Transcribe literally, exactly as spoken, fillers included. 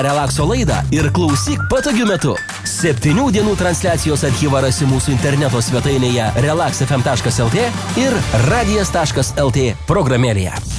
Relakso laidą ir klausyk patogiu metu. Septynių dienų transliacijos archyvą rasi mūsų interneto svetainėje relax f m taškas l t ir radijas taškas l t programėlėje.